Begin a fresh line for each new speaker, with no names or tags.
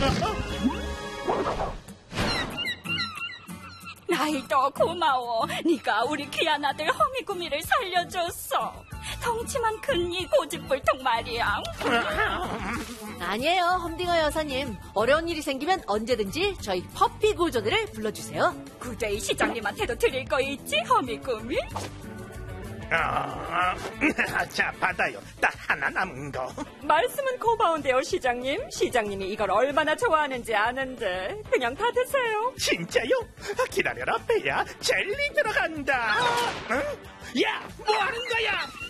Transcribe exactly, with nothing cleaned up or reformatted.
나이도 고마워. 네가 우리 귀한 아들 허미구미를 살려줬어. 덩치만 큰 이 고집불통 말이야.
아니에요, 험딩어 여사님. 어려운 일이 생기면 언제든지 저희 퍼피 구조대를 불러주세요.
구데이 시장님한테도 드릴 거 있지, 허미구미?
아, 자, 받아요. 딱 하나 남은 거.
말씀은 고마운데요, 시장님. 시장님이 이걸 얼마나 좋아하는지 아는데 그냥 다 드세요.
진짜요? 기다려라, 배야. 젤리 들어간다. 응? 야, 뭐 하는 거야?